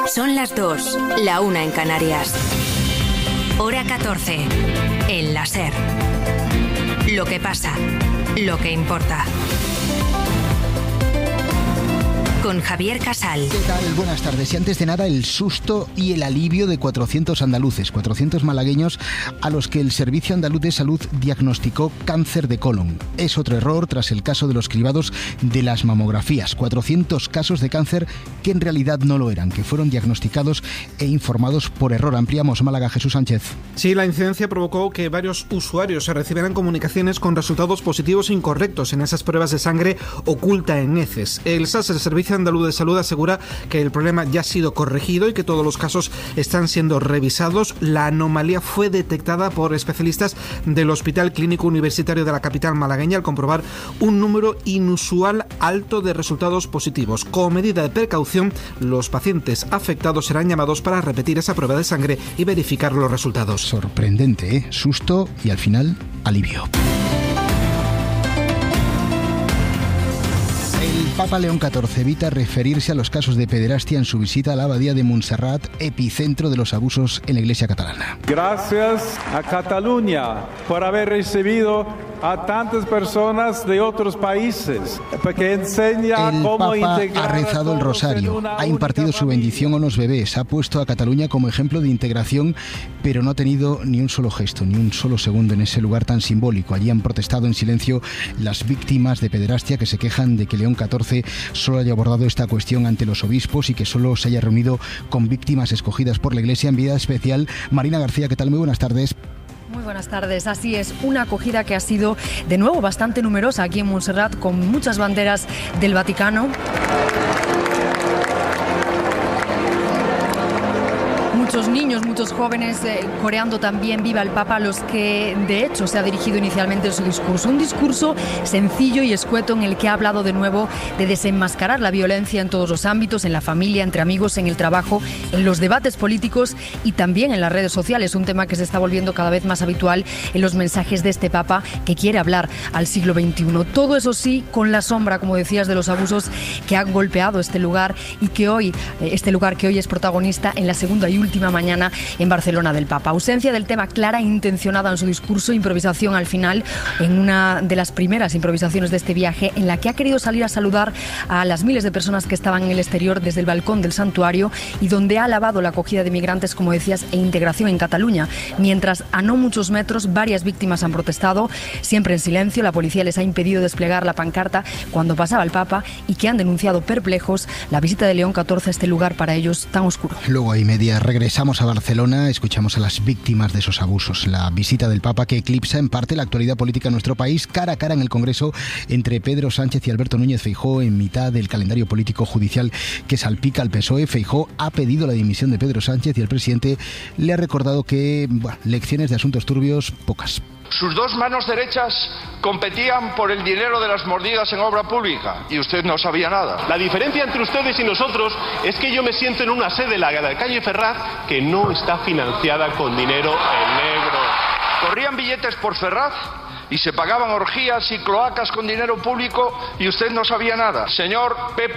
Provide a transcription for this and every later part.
Son las 2, la 1 en Canarias. Hora 14, en la SER. Lo que pasa, lo que importa. Con Javier Casal. ¿Qué tal? Buenas tardes. Y antes de nada, el susto y el alivio de 400 andaluces, 400 malagueños a los que el Servicio Andaluz de Salud diagnosticó cáncer de colon. Es otro error tras el caso de los cribados de las mamografías. 400 casos de cáncer que en realidad no lo eran, que fueron diagnosticados e informados por error. Ampliamos. Málaga, Jesús Sánchez. Sí, la incidencia provocó que varios usuarios se recibieran comunicaciones con resultados positivos incorrectos en esas pruebas de sangre oculta en heces. El SAS, el Servicio Andaluz de Salud, asegura que el problema ya ha sido corregido y que todos los casos están siendo revisados. La anomalía fue detectada por especialistas del Hospital Clínico Universitario de la capital malagueña al comprobar un número inusual alto de resultados positivos. Como medida de precaución, los pacientes afectados serán llamados para repetir esa prueba de sangre y verificar los resultados. Sorprendente, ¿eh? Susto y al final alivio. El Papa León XIV evita referirse a los casos de pederastia en su visita a la abadía de Montserrat, epicentro de los abusos en la Iglesia catalana. Gracias a Cataluña por haber recibido a tantas personas de otros países, porque enseña cómo integrar. El Papa ha rezado el rosario, ha impartido su bendición a los bebés, ha puesto a Cataluña como ejemplo de integración, pero no ha tenido ni un solo gesto, ni un solo segundo en ese lugar tan simbólico. Allí han protestado en silencio las víctimas de pederastia que se quejan de que León XIV solo haya abordado esta cuestión ante los obispos y que solo se haya reunido con víctimas escogidas por la Iglesia. Enviada especial, Marina García, ¿qué tal? Muy buenas tardes. Muy buenas tardes. Así es, una acogida que ha sido de nuevo bastante numerosa aquí en Montserrat, con muchas banderas del Vaticano. Muchos niños, muchos jóvenes coreando también Viva el Papa, a los que de hecho se ha dirigido inicialmente en su discurso. Un discurso sencillo y escueto en el que ha hablado de nuevo de desenmascarar la violencia en todos los ámbitos, en la familia, entre amigos, en el trabajo, en los debates políticos y también en las redes sociales, un tema que se está volviendo cada vez más habitual en los mensajes de este Papa que quiere hablar al siglo XXI. Todo eso sí, con la sombra, como decías, de los abusos que han golpeado este lugar y que hoy, es protagonista en la segunda y última mañana en Barcelona del Papa. Ausencia del tema clara e intencionada en su discurso, improvisación al final, en una de las primeras improvisaciones de este viaje, en la que ha querido salir a saludar a las miles de personas que estaban en el exterior desde el balcón del santuario y donde ha alabado la acogida de migrantes, como decías, e integración en Cataluña. Mientras a no muchos metros varias víctimas han protestado, siempre en silencio. La policía les ha impedido desplegar la pancarta cuando pasaba el Papa y que han denunciado perplejos la visita de León XIV a este lugar para ellos tan oscuro. Luego hay media. Regresamos a Barcelona, escuchamos a las víctimas de esos abusos. La visita del Papa que eclipsa en parte la actualidad política en nuestro país, cara a cara en el Congreso entre Pedro Sánchez y Alberto Núñez Feijóo en mitad del calendario político judicial que salpica al PSOE. Feijóo ha pedido la dimisión de Pedro Sánchez y el presidente le ha recordado que lecciones de asuntos turbios, pocas. Sus dos manos derechas competían por el dinero de las mordidas en obra pública y usted no sabía nada. La diferencia entre ustedes y nosotros es que yo me siento en una sede, la de calle Ferraz, que no está financiada con dinero en negro. Corrían billetes por Ferraz y se pagaban orgías y cloacas con dinero público y usted no sabía nada. Señor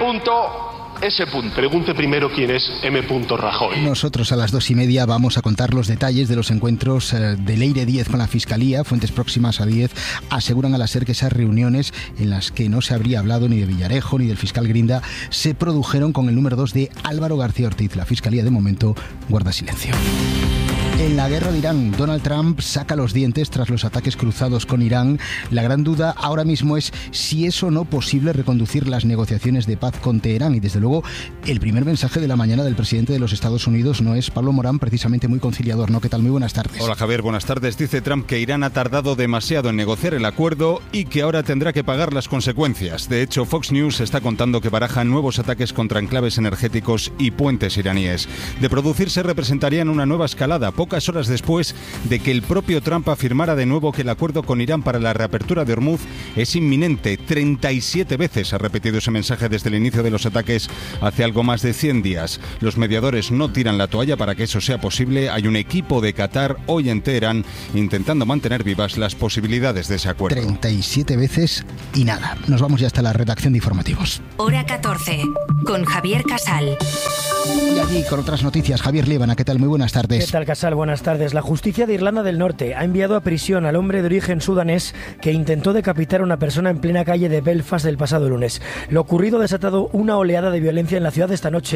P.S. Pregunte primero quién es M. Rajoy. Nosotros a las 2:30 vamos a contar los detalles de los encuentros de Leire Díez con la Fiscalía. Fuentes próximas a Díez aseguran a la SER que esas reuniones en las que no se habría hablado ni de Villarejo ni del fiscal Grinda se produjeron con el número 2 de Álvaro García Ortiz. La Fiscalía de momento guarda silencio. En la guerra de Irán, Donald Trump saca los dientes tras los ataques cruzados con Irán. La gran duda ahora mismo es si es o no posible reconducir las negociaciones de paz con Teherán. Y desde luego, el primer mensaje de la mañana del presidente de los Estados Unidos no es Pablo Morán, precisamente muy conciliador, ¿no? ¿Qué tal? Muy buenas tardes. Hola Javier, buenas tardes. Dice Trump que Irán ha tardado demasiado en negociar el acuerdo y que ahora tendrá que pagar las consecuencias. De hecho, Fox News está contando que barajan nuevos ataques contra enclaves energéticos y puentes iraníes. De producirse, representarían una nueva escalada. pocas horas después de que el propio Trump afirmara de nuevo que el acuerdo con Irán para la reapertura de Hormuz es inminente. 37 veces ha repetido ese mensaje desde el inicio de los ataques hace algo más de 100 días. Los mediadores no tiran la toalla para que eso sea posible. Hay un equipo de Qatar hoy en Teherán intentando mantener vivas las posibilidades de ese acuerdo. 37 veces y nada. Nos vamos ya hasta la redacción de informativos. Hora 14, con Javier Casal. Y allí con otras noticias, Javier Líbana, ¿qué tal? Muy buenas tardes. ¿Qué tal, Casal? Buenas tardes. La justicia de Irlanda del Norte ha enviado a prisión al hombre de origen sudanés que intentó decapitar a una persona en plena calle de Belfast el pasado lunes. Lo ocurrido ha desatado una oleada de violencia en la ciudad esta noche,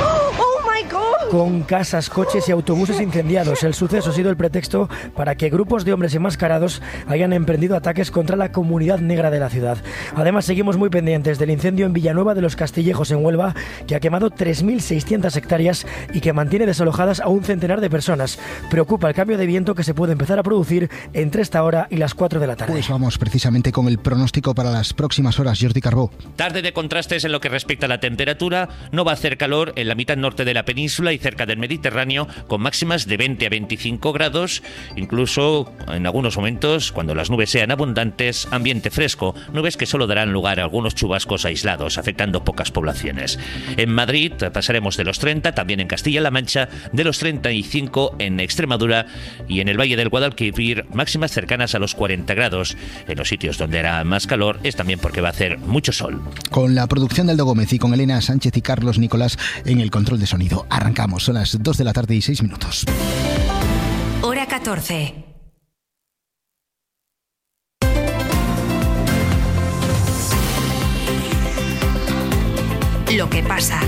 con casas, coches y autobuses incendiados. El suceso ha sido el pretexto para que grupos de hombres enmascarados hayan emprendido ataques contra la comunidad negra de la ciudad. Además, seguimos muy pendientes del incendio en Villanueva de los Castillejos, en Huelva, que ha quemado 3.600 hectáreas y que mantiene desalojadas a un centenar de personas. Preocupa el cambio de viento que se puede empezar a producir entre esta hora y las 4 de la tarde. Pues vamos precisamente con el pronóstico para las próximas horas. Jordi Carbó. Tarde de contrastes en lo que respecta a la temperatura. No va a hacer calor en la mitad norte de la península y cerca del Mediterráneo, con máximas de 20 a 25 grados, incluso en algunos momentos, cuando las nubes sean abundantes, ambiente fresco, nubes que solo darán lugar a algunos chubascos aislados, afectando pocas poblaciones. En Madrid pasaremos de los 30, también en Castilla-La Mancha, de los 35 en Extremadura y en el Valle del Guadalquivir, máximas cercanas a los 40 grados. En los sitios donde hará más calor es también porque va a hacer mucho sol. Con la producción de Aldo Gómez y con Elena Sánchez y Carlos Nicolás en el control de sonido. Arrancamos, son las 2 de la tarde y 6 minutos. Hora 14. Lo que pasa,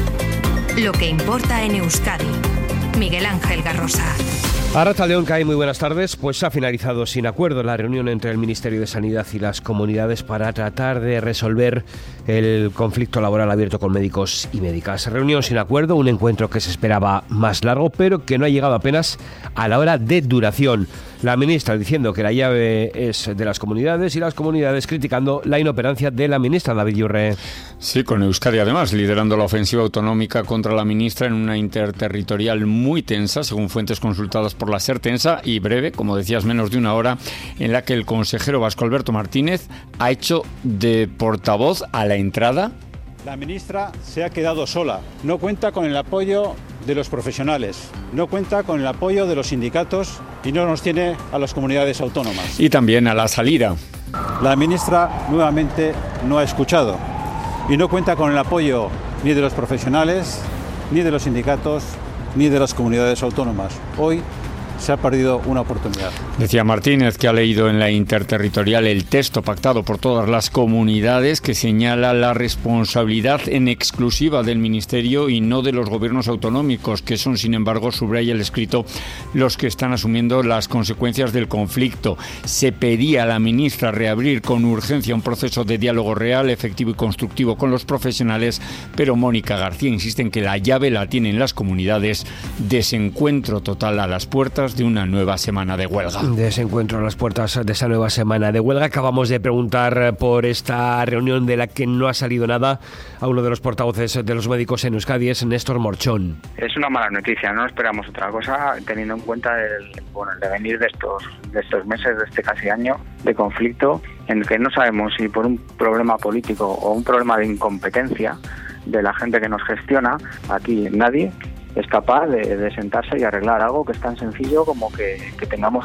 lo que importa en Euskadi. Miguel Ángel Garrosa. Arratsaldeon, CAE, muy buenas tardes. Pues ha finalizado sin acuerdo la reunión entre el Ministerio de Sanidad y las comunidades para tratar de resolver el conflicto laboral abierto con médicos y médicas. Reunión sin acuerdo, un encuentro que se esperaba más largo, pero que no ha llegado apenas a la hora de duración. La ministra diciendo que la llave es de las comunidades y las comunidades criticando la inoperancia de la ministra. David Yurre. Sí, con Euskadi además liderando la ofensiva autonómica contra la ministra en una interterritorial muy tensa, según fuentes consultadas por la SER, tensa y breve, como decías, menos de una hora, en la que el consejero vasco Alberto Martínez ha hecho de portavoz a la entrada. La ministra se ha quedado sola, no cuenta con el apoyo de los profesionales, no cuenta con el apoyo de los sindicatos y no nos tiene a las comunidades autónomas. Y también a la salida. La ministra nuevamente no ha escuchado y no cuenta con el apoyo ni de los profesionales, ni de los sindicatos, ni de las comunidades autónomas. Hoy se ha perdido una oportunidad. Decía Martínez que ha leído en la interterritorial el texto pactado por todas las comunidades que señala la responsabilidad en exclusiva del Ministerio y no de los gobiernos autonómicos, que son, sin embargo, subraya el escrito, los que están asumiendo las consecuencias del conflicto. Se pedía a la ministra reabrir con urgencia un proceso de diálogo real, efectivo y constructivo con los profesionales, pero Mónica García insiste en que la llave la tienen las comunidades. Desencuentro total a las puertas de una nueva semana de huelga. Desencuentro a las puertas de esa nueva semana de huelga. Acabamos de preguntar por esta reunión de la que no ha salido nada a uno de los portavoces de los médicos en Euskadi, es Néstor Morchón. Es una mala noticia, no esperamos otra cosa, teniendo en cuenta el devenir de estos meses, de este casi año de conflicto, en el que no sabemos si por un problema político o un problema de incompetencia de la gente que nos gestiona, aquí nadie es capaz de sentarse y arreglar algo que es tan sencillo como que tengamos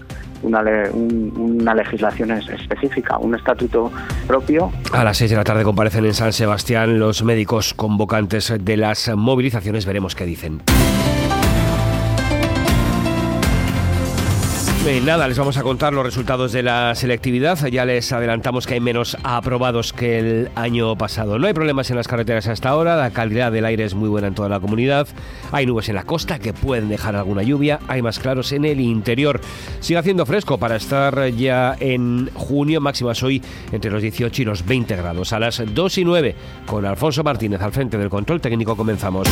una legislación específica, un estatuto propio. A las 6 de la tarde comparecen en San Sebastián los médicos convocantes de las movilizaciones. Veremos qué dicen. Nada, les vamos a contar los resultados de la selectividad. Ya les adelantamos que hay menos aprobados que el año pasado. No hay problemas en las carreteras hasta ahora. La calidad del aire es muy buena en toda la comunidad. Hay nubes en la costa que pueden dejar alguna lluvia. Hay más claros en el interior. Sigue haciendo fresco para estar ya en junio. Máximas hoy entre los 18 y los 20 grados. A las 2:09, con Alfonso Martínez al frente del control técnico, comenzamos.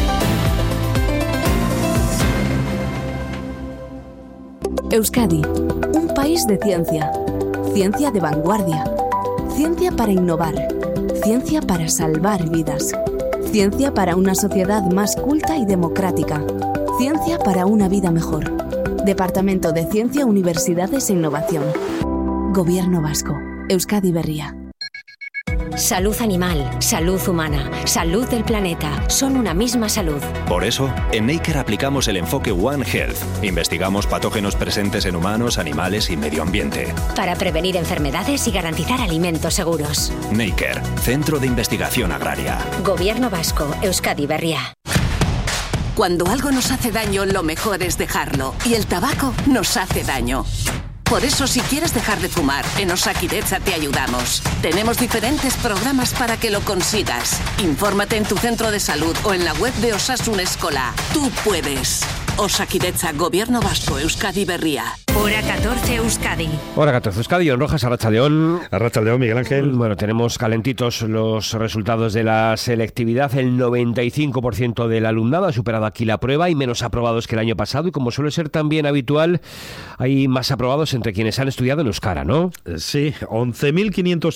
Euskadi, un país de ciencia. Ciencia de vanguardia. Ciencia para innovar. Ciencia para salvar vidas. Ciencia para una sociedad más culta y democrática. Ciencia para una vida mejor. Departamento de Ciencia, Universidades e Innovación. Gobierno vasco. Euskadi Berria. Salud animal, salud humana, salud del planeta, son una misma salud. Por eso, en Neiker aplicamos el enfoque One Health. Investigamos patógenos presentes en humanos, animales y medio ambiente. Para prevenir enfermedades y garantizar alimentos seguros. Neiker, Centro de Investigación Agraria. Gobierno vasco, Euskadi Berria. Cuando algo nos hace daño, lo mejor es dejarlo. Y el tabaco nos hace daño. Por eso, si quieres dejar de fumar, en Osakidetza te ayudamos. Tenemos diferentes programas para que lo consigas. Infórmate en tu centro de salud o en la web de Osasun Eskola. Tú puedes. Osakidetza, Gobierno Vasco, Euskadi Berria. Hora 14 Euskadi. Hora 14 Euskadi, en Rojas, Arratsaldeón. Arratsaldeón, Miguel Ángel. Bueno, tenemos calentitos los resultados de la selectividad. El 95% del alumnado ha superado aquí la prueba y menos aprobados que el año pasado. Y como suele ser también habitual, hay más aprobados entre quienes han estudiado en euskara, ¿no? Sí, 11.500